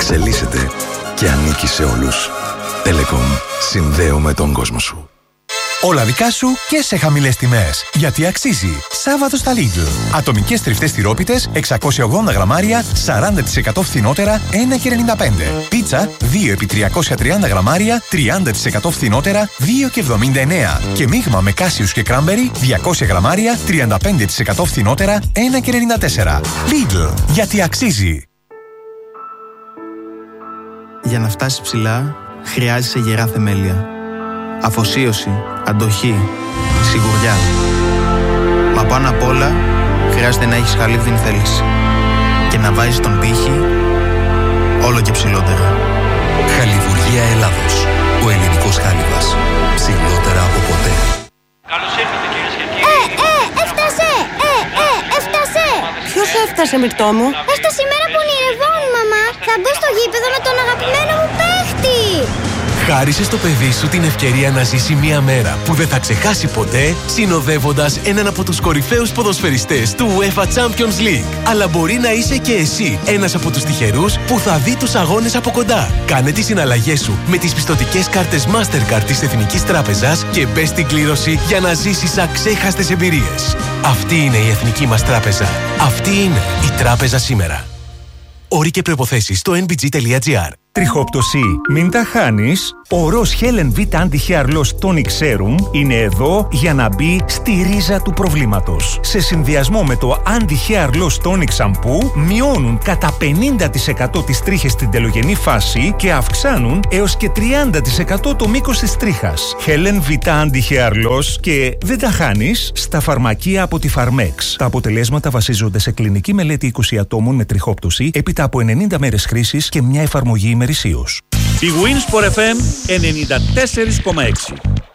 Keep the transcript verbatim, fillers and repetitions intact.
εξελίσσεται και ανήκει σε όλους. Telecom. Συνδέουμε τον κόσμο σου. Όλα δικά σου και σε χαμηλές τιμές. Γιατί αξίζει. Σάββατο στα Lidl. Ατομικές τριφτές τυρόπιτες εξακόσια ογδόντα γραμμάρια, σαράντα τοις εκατό φθηνότερα, ένα και ενενήντα πέντε. Πίτσα δύο επί τριακόσια τριάντα γραμμάρια, τριάντα τοις εκατό φθηνότερα, δύο και εβδομήντα εννέα. Και μείγμα με κάσιους και κράμπερι, διακόσια γραμμάρια, τριάντα πέντε τοις εκατό φθηνότερα, ένα και ενενήντα τέσσερα. Lidl. Γιατί αξίζει. Για να φτάσεις ψηλά, χρειάζεσαι γερά θεμέλια. Αφοσίωση, αντοχή, σιγουριά. Μα πάνω απ' όλα, χρειάζεται να έχεις χαλίβδιν θέληση. Και να βάζεις τον πύχη όλο και ψηλότερα. Χαλιβουργία Ελλάδος. Ο ελληνικός χάλιβας. Ψηλότερα από ποτέ. Καλώς ήρθατε κυρίες και κύριοι. Ε, ε, έφτασε! Ε, ε, έφτασε! Ποιος έφτασε, Μυρτώ μου? Έφτασε η μέρα που ονειρευόμουν, μαμά. Θα μπω στο γήπεδο με τον αγαπημένο μου παίχτη. Χάρισε στο παιδί σου την ευκαιρία να ζήσει μια μέρα που δεν θα ξεχάσει ποτέ, συνοδεύοντας έναν από τους κορυφαίους ποδοσφαιριστές του UEFA Champions League. Αλλά μπορεί να είσαι και εσύ ένας από τους τυχερούς που θα δει τους αγώνες από κοντά. Κάνε τις συναλλαγές σου με τις πιστωτικές κάρτες Mastercard της Εθνικής Τράπεζας και μπες στην κλήρωση για να ζήσεις αξέχαστες εμπειρίες. Αυτή είναι η Εθνική μας Τράπεζα. Αυτή είναι η Τράπεζα σήμερα. Όροι και προϋποθέσεις στο εν μπι τζι τελεία τζι άρ. Τριχόπτωση, μην τα χάνεις. Ο Ροζ Helen V Anti-Hair Loss Tonic Serum είναι εδώ για να μπει στη ρίζα του προβλήματος. Σε συνδυασμό με το Anti-Hair Loss Tonic Shampoo μειώνουν κατά πενήντα τοις εκατό τις τρίχες στην τελογενή φάση και αυξάνουν έως και τριάντα τοις εκατό το μήκος της τρίχας. Helen V Anti-Hair Loss και δεν τα χάνεις στα φαρμακεία από τη Pharmex. Τα αποτελέσματα βασίζονται σε κλινική μελέτη είκοσι ατόμων με τριχόπτωση έπειτα από ενενήντα μέρες χρήσης και μια εφαρμογή ημερησίως. Η Winsport εφ εμ ενενήντα τέσσερα κόμμα έξι.